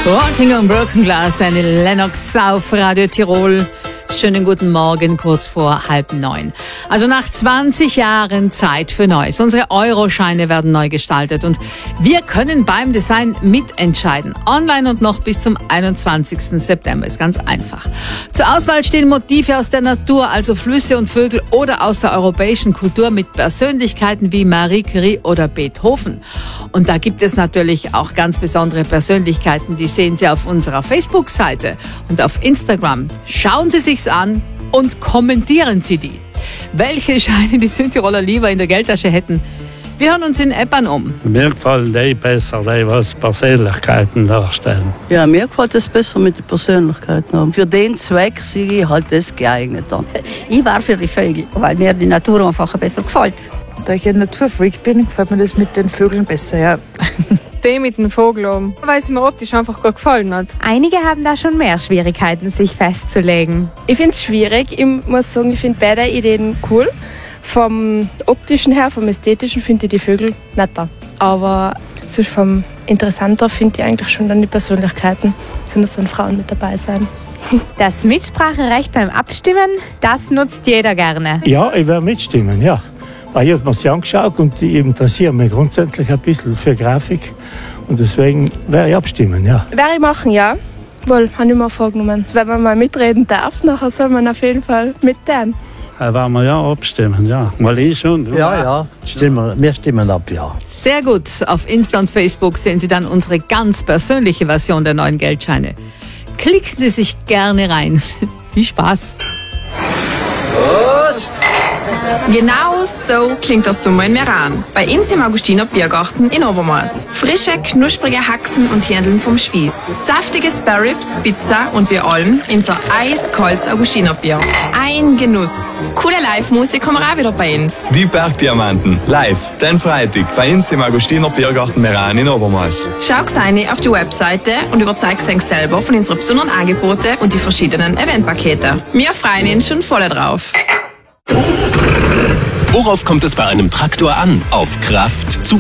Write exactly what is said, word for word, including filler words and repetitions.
Rocking on Broken Glass, eine Lennox auf Radio Tirol. Schönen guten Morgen, kurz vor halb neun. Also nach zwanzig Jahren Zeit für Neues. Unsere Euroscheine werden neu gestaltet und wir können beim Design mitentscheiden. Online und noch bis zum einundzwanzigsten September. Ist ganz einfach. Zur Auswahl stehen Motive aus der Natur, also Flüsse und Vögel, oder aus der europäischen Kultur mit Persönlichkeiten wie Marie Curie oder Beethoven. Und da gibt es natürlich auch ganz besondere Persönlichkeiten, die sehen Sie auf unserer Facebook-Seite und auf Instagram. Schauen Sie sich's an und kommentieren Sie die. Welche Scheine die Südtiroler lieber in der Geldtasche hätten? Wir hören uns in Eppan um. Mir gefallen die besser, die was Persönlichkeiten darstellen. Ja, mir gefällt es besser mit den Persönlichkeiten. Für den Zweck sehe ich halt das geeignet an. Ich war für die Vögel, weil mir die Natur einfach besser gefällt. Da ich ein Naturfreak bin, gefällt mir das mit den Vögeln besser, ja. Die mit dem Vogel oben, weil es mir optisch einfach gut gefallen hat. Einige haben da schon mehr Schwierigkeiten, sich festzulegen. Ich finde es schwierig. Ich muss sagen, ich finde beide Ideen cool. Vom optischen her, vom ästhetischen finde ich die Vögel netter. Aber so vom interessanter finde ich eigentlich schon dann die Persönlichkeiten. Besonders wenn Frauen mit dabei sein. Das Mitspracherecht beim Abstimmen, das nutzt jeder gerne. Ja, ich werde mitstimmen, ja. Weil ich habe mir sie angeschaut und ich interessiere mich grundsätzlich ein bisschen für Grafik. Und deswegen werde ich abstimmen, ja. Werde ich machen, ja. Wohl, habe ich mir vorgenommen. Wenn man mal mitreden darf, nachher soll man auf jeden Fall mittun. Da werden wir ja abstimmen, ja. Weil ich schon. Du? Ja, ja, stimmen, wir stimmen ab, ja. Sehr gut. Auf Insta und Facebook sehen Sie dann unsere ganz persönliche Version der neuen Geldscheine. Klicken Sie sich gerne rein. Viel Spaß. Prost! Genau so klingt der Sommer in Meran. Bei uns im Augustiner Biergarten in Obermaß. Frische, knusprige Haxen und Hähndeln vom Spieß. Saftige Sparrows, Pizza und wir allen in so eiskaltes Augustiner Bier. Ein Genuss. Coole Live-Musik haben wir auch wieder bei uns. Die Bergdiamanten. Live, den Freitag, bei uns im Augustiner Biergarten Meran in Obermaß. Schau rein auf die Webseite und überzeug dich selber von unseren besonderen Angeboten und die verschiedenen Eventpakete. Wir freuen uns schon voll drauf. Worauf kommt es bei einem Traktor an? Auf Kraft,